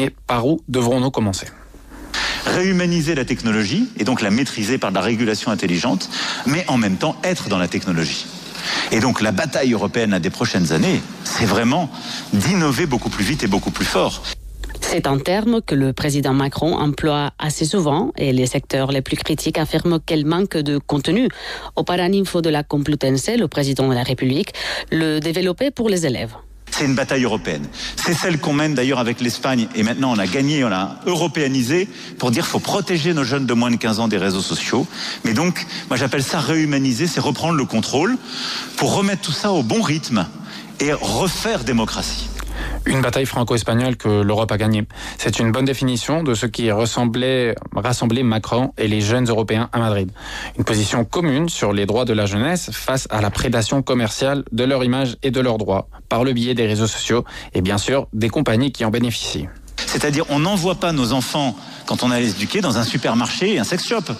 Mais par où devrons-nous commencer ? Réhumaniser la technologie et donc la maîtriser par de la régulation intelligente, mais en même temps être dans la technologie. Et donc la bataille européenne des prochaines années, c'est vraiment d'innover beaucoup plus vite et beaucoup plus fort. C'est un terme que le président Macron emploie assez souvent et les secteurs les plus critiques affirment qu'elle manque de contenu. Au Paraninfo de la Complutense, le président de la République le développait pour les élèves. C'est une bataille européenne. C'est celle qu'on mène d'ailleurs avec l'Espagne et maintenant on a gagné, on a européanisé pour dire qu'il faut protéger nos jeunes de moins de 15 ans des réseaux sociaux. Mais donc, moi j'appelle ça réhumaniser, c'est reprendre le contrôle pour remettre tout ça au bon rythme et refaire démocratie. Une bataille franco-espagnole que l'Europe a gagnée. C'est une bonne définition de ce qui rassemblait Macron et les jeunes Européens à Madrid. Une position commune sur les droits de la jeunesse face à la prédation commerciale de leur image et de leurs droits, par le biais des réseaux sociaux et bien sûr des compagnies qui en bénéficient. C'est-à-dire on n'envoie pas nos enfants, quand on a les éduqués, dans un supermarché et un sex shop.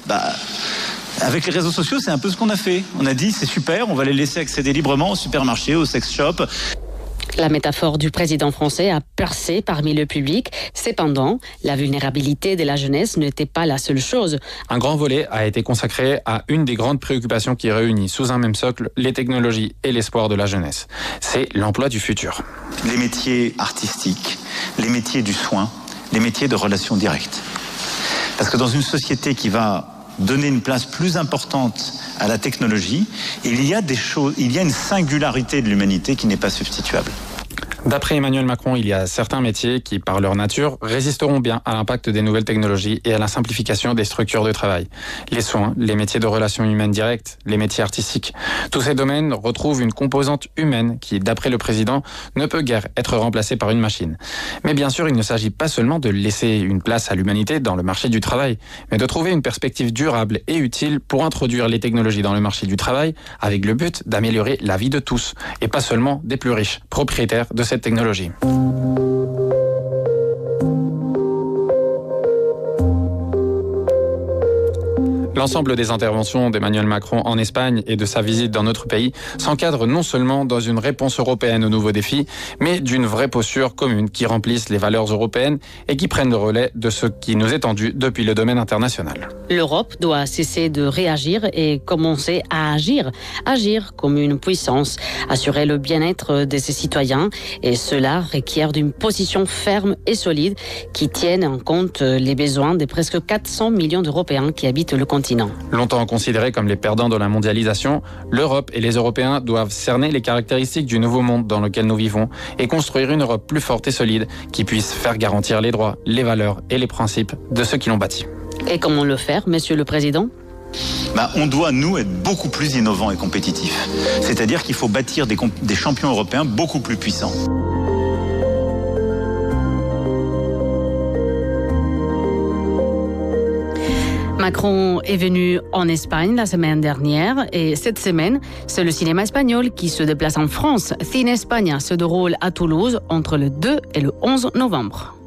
Avec les réseaux sociaux, c'est un peu ce qu'on a fait. On a dit c'est super, on va les laisser accéder librement au supermarché, au sex shop. La métaphore du président français a percé parmi le public. Cependant, la vulnérabilité de la jeunesse n'était pas la seule chose. Un grand volet a été consacré à une des grandes préoccupations qui réunit sous un même socle les technologies et l'espoir de la jeunesse. C'est l'emploi du futur. Les métiers artistiques, les métiers du soin, les métiers de relations directes. Parce que dans une société qui va donner une place plus importante à la technologie, il y a une singularité de l'humanité qui n'est pas substituable. D'après Emmanuel Macron, il y a certains métiers qui, par leur nature, résisteront bien à l'impact des nouvelles technologies et à la simplification des structures de travail. Les soins, les métiers de relations humaines directes, les métiers artistiques. Tous ces domaines retrouvent une composante humaine qui, d'après le président, ne peut guère être remplacée par une machine. Mais bien sûr, il ne s'agit pas seulement de laisser une place à l'humanité dans le marché du travail, mais de trouver une perspective durable et utile pour introduire les technologies dans le marché du travail avec le but d'améliorer la vie de tous, et pas seulement des plus riches, propriétaires de cette technologie. L'ensemble des interventions d'Emmanuel Macron en Espagne et de sa visite dans notre pays s'encadre non seulement dans une réponse européenne aux nouveaux défis, mais d'une vraie posture commune qui remplisse les valeurs européennes et qui prenne le relais de ce qui nous est tendu depuis le domaine international. L'Europe doit cesser de réagir et commencer à agir. Agir comme une puissance, assurer le bien-être de ses citoyens et cela requiert d'une position ferme et solide qui tienne en compte les besoins des presque 400 millions d'Européens qui habitent le continent. Longtemps considérés comme les perdants de la mondialisation, l'Europe et les Européens doivent cerner les caractéristiques du nouveau monde dans lequel nous vivons et construire une Europe plus forte et solide qui puisse faire garantir les droits, les valeurs et les principes de ceux qui l'ont bâti. Et comment le faire, Monsieur le Président ? On doit, nous, être beaucoup plus innovants et compétitifs. C'est-à-dire qu'il faut bâtir des champions européens beaucoup plus puissants. Macron est venu en Espagne la semaine dernière et cette semaine, c'est le cinéma espagnol qui se déplace en France. Cine España se déroule à Toulouse entre le 2 et le 11 novembre.